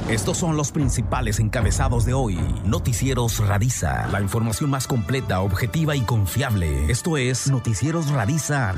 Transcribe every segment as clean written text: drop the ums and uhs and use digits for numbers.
Estos son los principales encabezados de hoy. Noticieros Radisa. La información más completa, objetiva y confiable. Esto es Noticieros Radisa.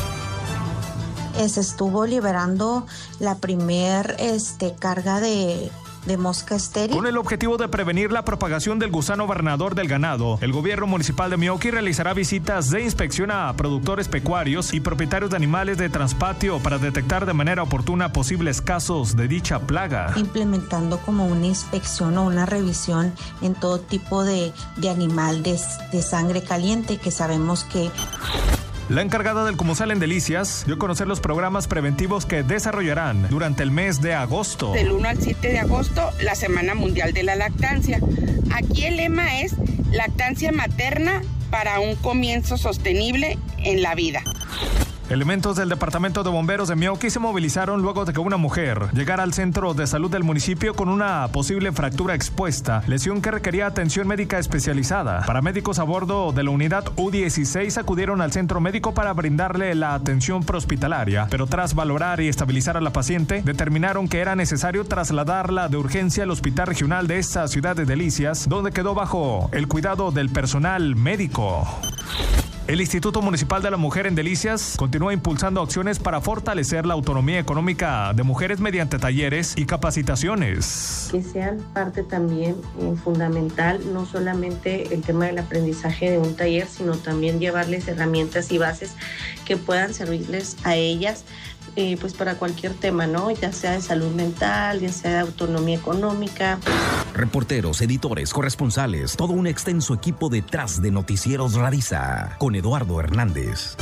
Se estuvo liberando la primer carga de mosca estéril. Con el objetivo de prevenir la propagación del gusano barrenador del ganado, el gobierno municipal de Meoqui realizará visitas de inspección a productores pecuarios y propietarios de animales de transpatio para detectar de manera oportuna posibles casos de dicha plaga. Implementando como una inspección o una revisión en todo tipo de animal de sangre caliente, que sabemos que... La encargada del Comuzal en Delicias dio a conocer los programas preventivos que desarrollarán durante el mes de agosto. Del 1 al 7 de agosto, la Semana Mundial de la Lactancia. Aquí el lema es lactancia materna para un comienzo sostenible en la vida. Elementos del Departamento de Bomberos de Meoqui se movilizaron luego de que una mujer llegara al centro de salud del municipio con una posible fractura expuesta, lesión que requería atención médica especializada. Paramédicos a bordo de la unidad U16 acudieron al centro médico para brindarle la atención prehospitalaria, pero tras valorar y estabilizar a la paciente, determinaron que era necesario trasladarla de urgencia al hospital regional de esta ciudad de Delicias, donde quedó bajo el cuidado del personal médico. El Instituto Municipal de la Mujer en Delicias continúa impulsando acciones para fortalecer la autonomía económica de mujeres mediante talleres y capacitaciones. Que sean parte también fundamental, no solamente el tema del aprendizaje de un taller, sino también llevarles herramientas y bases que puedan servirles a ellas pues para cualquier tema, ¿no? Ya sea de salud mental, ya sea de autonomía económica. Reporteros, editores, corresponsales, todo un extenso equipo detrás de Noticieros Radisa, con Eduardo Hernández.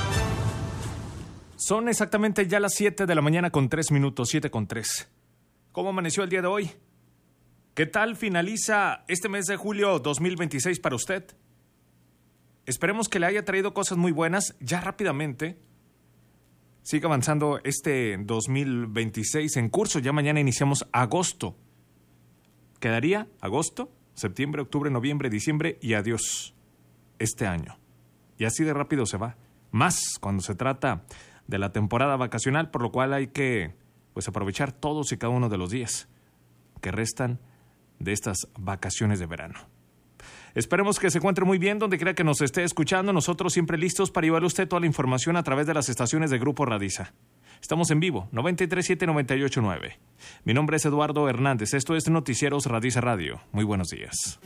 Son exactamente ya las 7 de la mañana con 3 minutos, 7:03. ¿Cómo amaneció el día de hoy? ¿Qué tal finaliza este mes de julio 2026 para usted? Esperemos que le haya traído cosas muy buenas ya rápidamente. Sigue avanzando este 2026 en curso. Ya mañana iniciamos agosto. Quedaría agosto, septiembre, octubre, noviembre, diciembre y adiós este año. Y así de rápido se va. Más cuando se trata de la temporada vacacional, por lo cual hay que aprovechar todos y cada uno de los días que restan de estas vacaciones de verano. Esperemos que se encuentre muy bien donde quiera que nos esté escuchando. Nosotros siempre listos para llevarle a usted toda la información a través de las estaciones de Grupo Radisa. Estamos en vivo, 93.7, 98.9. Mi nombre es Eduardo Hernández. Esto es Noticieros Radisa Radio. Muy buenos días.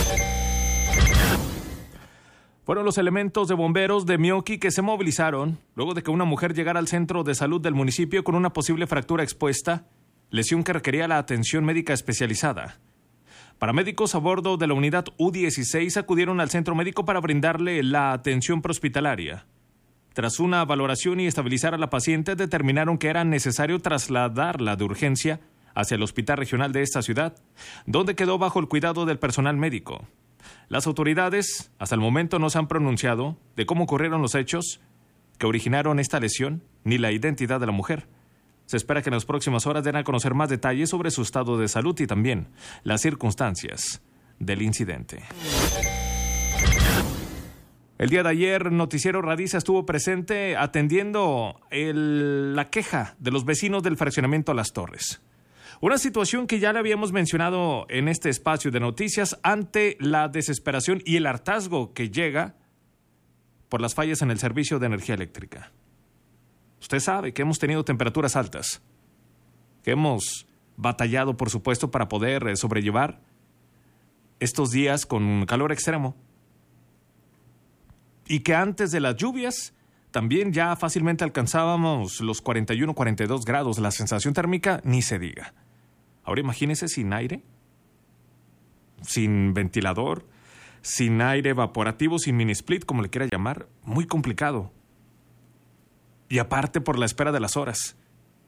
Fueron los elementos de bomberos de Meoqui que se movilizaron luego de que una mujer llegara al centro de salud del municipio con una posible fractura expuesta, lesión que requería la atención médica especializada. Paramédicos a bordo de la unidad U16 acudieron al centro médico para brindarle la atención prehospitalaria. Tras una valoración y estabilizar a la paciente, determinaron que era necesario trasladarla de urgencia hacia el hospital regional de esta ciudad, donde quedó bajo el cuidado del personal médico. Las autoridades hasta el momento no se han pronunciado de cómo ocurrieron los hechos que originaron esta lesión ni la identidad de la mujer. Se espera que en las próximas horas den a conocer más detalles sobre su estado de salud y también las circunstancias del incidente. El día de ayer, Noticiero Radisa estuvo presente atendiendo la queja de los vecinos del fraccionamiento Las Torres. Una situación que ya le habíamos mencionado en este espacio de noticias ante la desesperación y el hartazgo que llega por las fallas en el servicio de energía eléctrica. Usted sabe que hemos tenido temperaturas altas, que hemos batallado, por supuesto, para poder sobrellevar estos días con calor extremo. Y que antes de las lluvias también ya fácilmente alcanzábamos los 41, 42 grados. La sensación térmica ni se diga. Ahora imagínese sin aire, sin ventilador, sin aire evaporativo, sin mini split, como le quiera llamar. Muy complicado. Y aparte por la espera de las horas.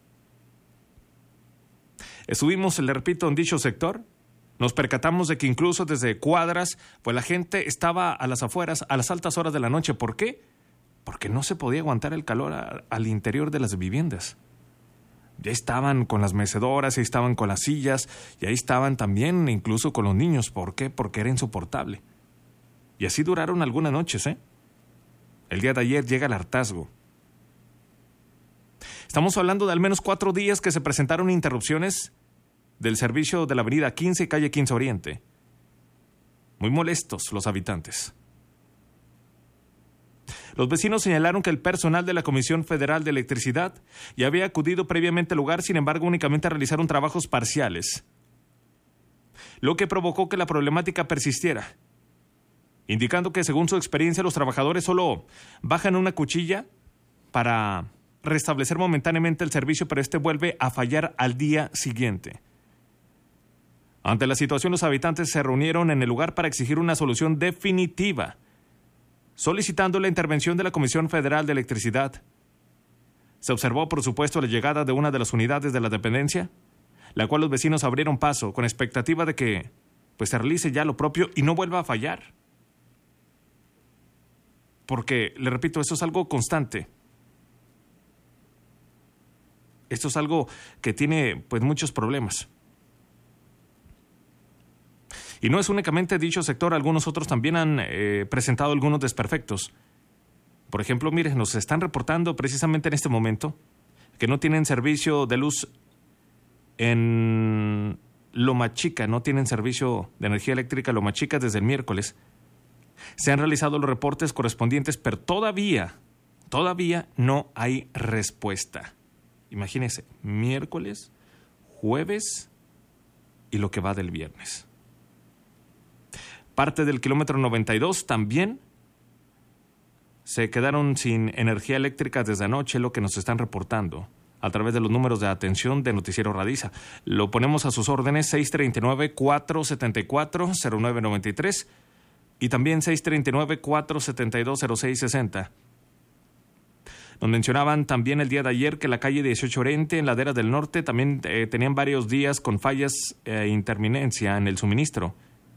Estuvimos, le repito, en dicho sector. Nos percatamos de que incluso desde cuadras, pues la gente estaba a las afueras a las altas horas de la noche. ¿Por qué? Porque no se podía aguantar el calor al interior de las viviendas. Ya estaban con las mecedoras, ya estaban con las sillas, y ahí estaban también incluso con los niños. ¿Por qué? Porque era insoportable. Y así duraron algunas noches, ¿eh? El día de ayer llega el hartazgo. Estamos hablando de al menos 4 días que se presentaron interrupciones del servicio de la avenida 15, calle 15 Oriente. Muy molestos los habitantes. Los vecinos señalaron que el personal de la Comisión Federal de Electricidad ya había acudido previamente al lugar, sin embargo, únicamente realizaron trabajos parciales, lo que provocó que la problemática persistiera, indicando que, según su experiencia, los trabajadores solo bajan una cuchilla para restablecer momentáneamente el servicio, pero este vuelve a fallar al día siguiente. Ante la situación, los habitantes se reunieron en el lugar para exigir una solución definitiva, solicitando la intervención de la Comisión Federal de Electricidad. Se observó, por supuesto, la llegada de una de las unidades de la dependencia, la cual los vecinos abrieron paso con expectativa de que se realice ya lo propio y no vuelva a fallar. Porque, le repito, esto es algo constante. Esto es algo que tiene muchos problemas. Y no es únicamente dicho sector, algunos otros también han presentado algunos desperfectos. Por ejemplo, miren, nos están reportando precisamente en este momento que no tienen servicio de luz en Loma Chica, no tienen servicio de energía eléctrica en Loma Chica desde el miércoles. Se han realizado los reportes correspondientes, pero todavía no hay respuesta. Imagínense, miércoles, jueves y lo que va del viernes. Parte del kilómetro 92 también se quedaron sin energía eléctrica desde anoche, lo que nos están reportando a través de los números de atención de Noticiero Radiza. Lo ponemos a sus órdenes, 639-474-0993 y también 639-472-0660. Nos mencionaban también el día de ayer que la calle 18 Oriente, en Ladera del Norte, también tenían varios días con fallas e interminencia en el suministro.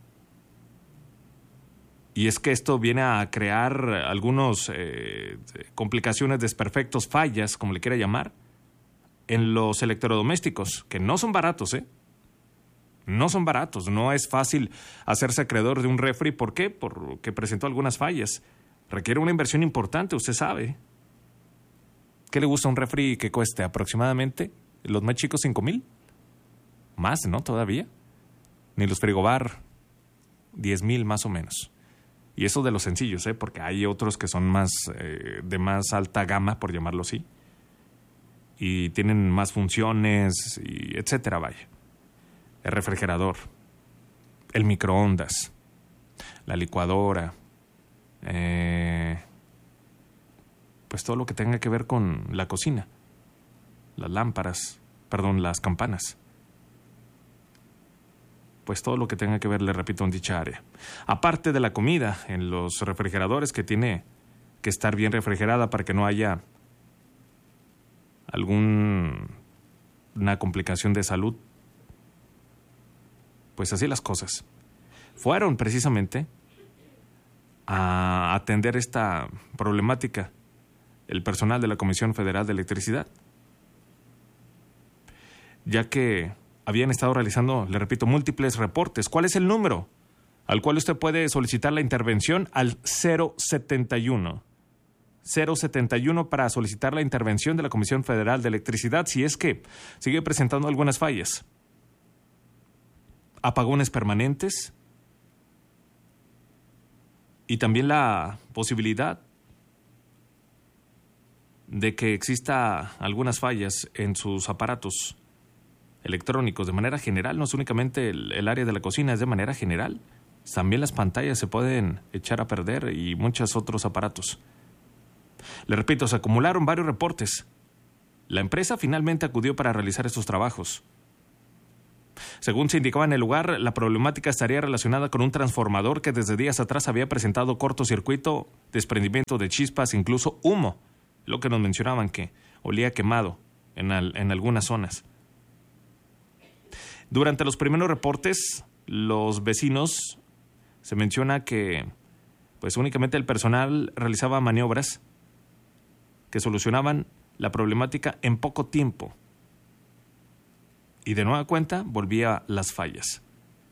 Y es que esto viene a crear algunas complicaciones, desperfectos, fallas, como le quiera llamar, en los electrodomésticos, que no son baratos, No son baratos, no es fácil hacerse acreedor de un refri. ¿Por qué? Porque presentó algunas fallas. Requiere una inversión importante, usted sabe. ¿Qué le gusta un refri que cueste aproximadamente, los más chicos, 5,000? Más, ¿no? Todavía. Ni los frigobar, 10,000 más o menos. Y eso de los sencillos, porque hay otros que son más de más alta gama, por llamarlo así. Y tienen más funciones, y etcétera, vaya. El refrigerador, el microondas, la licuadora, todo lo que tenga que ver con la cocina, las campanas. Todo lo que tenga que ver, le repito, en dicha área. Aparte de la comida, en los refrigeradores, que tiene que estar bien refrigerada para que no haya alguna complicación de salud. Pues así las cosas. Fueron precisamente a atender esta problemática el personal de la Comisión Federal de Electricidad, ya que habían estado realizando, le repito, múltiples reportes. ¿Cuál es el número al cual usted puede solicitar la intervención? Al 071. 071 para solicitar la intervención de la Comisión Federal de Electricidad si es que sigue presentando algunas fallas. Apagones permanentes y también la posibilidad de que exista algunas fallas en sus aparatos electrónicos de manera general. No es únicamente el área de la cocina, es de manera general. También las pantallas se pueden echar a perder y muchos otros aparatos. Le repito, se acumularon varios reportes. La empresa finalmente acudió para realizar estos trabajos. Según se indicaba en el lugar, la problemática estaría relacionada con un transformador que desde días atrás había presentado cortocircuito, desprendimiento de chispas, incluso humo. Lo que nos mencionaban, que olía quemado en algunas zonas. Durante los primeros reportes, los vecinos, se menciona que únicamente el personal realizaba maniobras que solucionaban la problemática en poco tiempo. Y de nueva cuenta volvía las fallas.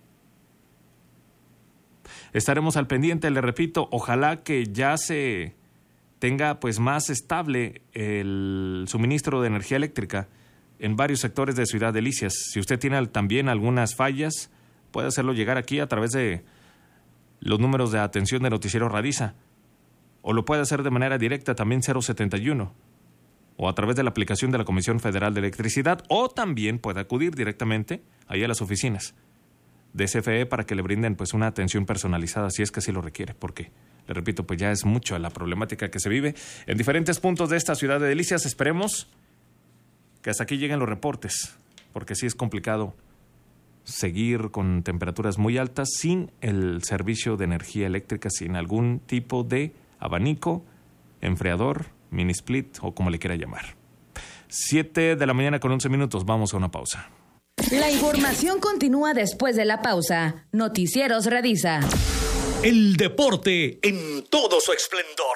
Estaremos al pendiente, le repito, ojalá que ya se tenga más estable el suministro de energía eléctrica en varios sectores de Ciudad Delicias. Si usted tiene también algunas fallas, puede hacerlo llegar aquí a través de los números de atención de Noticiero Radiza, o lo puede hacer de manera directa también 071, o a través de la aplicación de la Comisión Federal de Electricidad, o también puede acudir directamente ahí a las oficinas de CFE para que le brinden pues una atención personalizada si es que así lo requiere, porque, le repito, pues ya es mucho la problemática que se vive en diferentes puntos de esta Ciudad de Delicias. Esperemos que hasta aquí lleguen los reportes, porque sí es complicado seguir con temperaturas muy altas sin el servicio de energía eléctrica, sin algún tipo de abanico, enfriador, mini split o como le quiera llamar. 7 de la mañana con 11 minutos, vamos a una pausa. La información continúa después de la pausa. Noticieros Radiza. El deporte en todo su esplendor.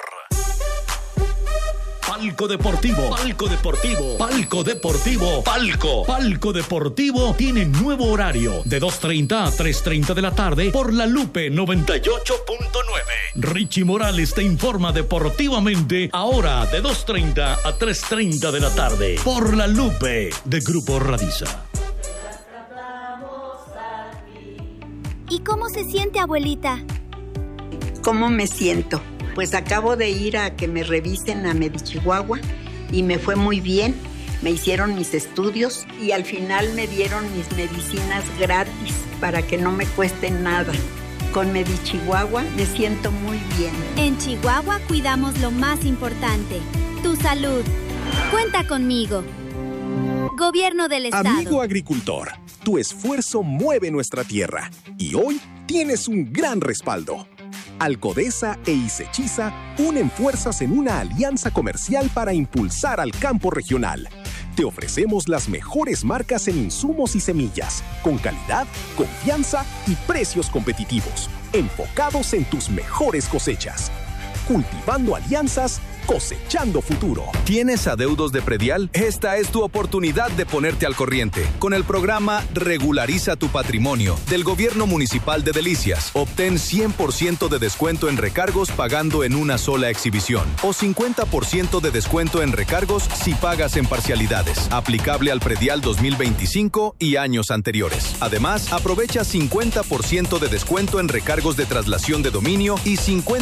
Palco Deportivo, Palco Deportivo, Palco Deportivo, Palco Deportivo tiene nuevo horario de 2:30 a 3:30 de la tarde por La Lupe 98.9. Richie Morales te informa deportivamente ahora de 2:30 a 3:30 de la tarde por La Lupe de Grupo Radiza. ¿Y cómo se siente, abuelita? ¿Cómo me siento? Pues acabo de ir a que me revisen a Medichihuahua y me fue muy bien. Me hicieron mis estudios y al final me dieron mis medicinas gratis para que no me cuesten nada. Con Medichihuahua me siento muy bien. En Chihuahua cuidamos lo más importante, tu salud. Cuenta conmigo. Gobierno del Estado. Amigo agricultor, tu esfuerzo mueve nuestra tierra y hoy tienes un gran respaldo. Alcodesa e Isechiza unen fuerzas en una alianza comercial para impulsar al campo regional. Te ofrecemos las mejores marcas en insumos y semillas, con calidad, confianza y precios competitivos, enfocados en tus mejores cosechas. Cultivando alianzas, cosechando futuro. ¿Tienes adeudos de predial? Esta es tu oportunidad de ponerte al corriente. Con el programa Regulariza tu Patrimonio del Gobierno Municipal de Delicias, obtén 100% de descuento en recargos pagando en una sola exhibición o 50% de descuento en recargos si pagas en parcialidades. Aplicable al predial 2025 y años anteriores. Además, aprovecha 50% de descuento en recargos de traslación de dominio y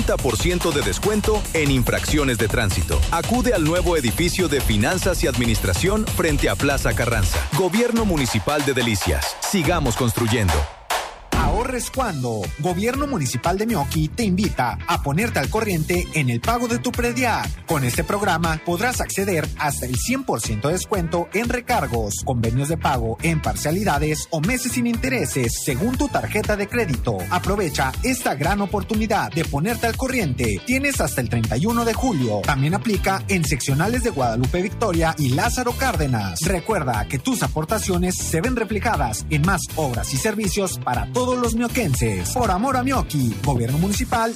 50% de descuento en infracciones de tránsito. Acude al nuevo edificio de Finanzas y Administración frente a Plaza Carranza. Gobierno Municipal de Delicias. Sigamos construyendo. Ahorres cuando. Gobierno Municipal de Meoqui te invita a ponerte al corriente en el pago de tu predial. Con este programa podrás acceder hasta el 100% de descuento en recargos, convenios de pago en parcialidades o meses sin intereses según tu tarjeta de crédito. Aprovecha esta gran oportunidad de ponerte al corriente. Tienes hasta el 31 de julio. También aplica en seccionales de Guadalupe Victoria y Lázaro Cárdenas. Recuerda que tus aportaciones se ven reflejadas en más obras y servicios para todos los mioquenses. Por amor a Meoqui, Gobierno Municipal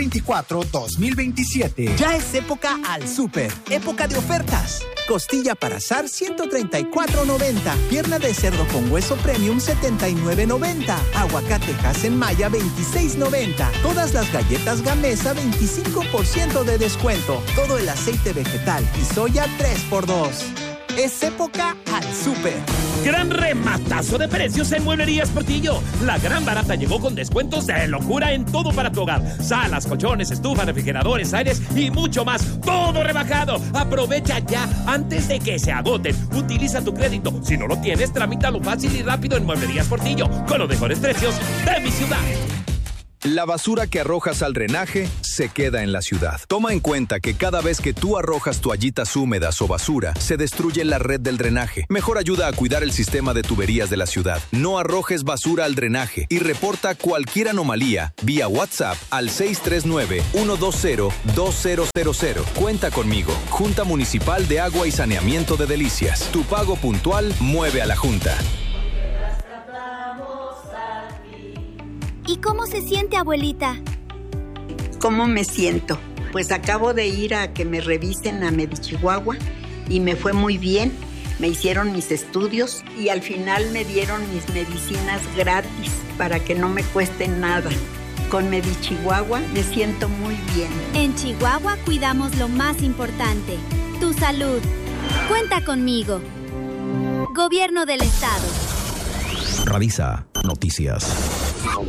2024-2027. Ya es época al súper, época de ofertas. Costilla para asar 134.90, pierna de cerdo con hueso premium 79.90, aguacate Hasenmaya 26.90, todas las galletas Gamesa 25% de descuento, todo el aceite vegetal y soya 3x2. Es época al súper. Gran rematazo de precios en Mueblerías Portillo. La gran barata llegó con descuentos de locura en todo para tu hogar. Salas, colchones, estufas, refrigeradores, aires y mucho más. Todo rebajado. Aprovecha ya antes de que se agoten. Utiliza tu crédito. Si no lo tienes, tramítalo fácil y rápido en Mueblerías Portillo. Con los mejores precios de mi ciudad. La basura que arrojas al drenaje se queda en la ciudad. Toma en cuenta que cada vez que tú arrojas toallitas húmedas o basura, se destruye la red del drenaje. Mejor ayuda a cuidar el sistema de tuberías de la ciudad. No arrojes basura al drenaje y reporta cualquier anomalía vía WhatsApp al 639-120-2000. Cuenta conmigo. Junta Municipal de Agua y Saneamiento de Delicias. Tu pago puntual mueve a la Junta. ¿Y cómo se siente, abuelita? ¿Cómo me siento? Pues acabo de ir a que me revisen a Medichihuahua y me fue muy bien. Me hicieron mis estudios y al final me dieron mis medicinas gratis para que no me cuesten nada. Con Medichihuahua me siento muy bien. En Chihuahua cuidamos lo más importante, tu salud. Cuenta conmigo. Gobierno del Estado. Radisa Noticias.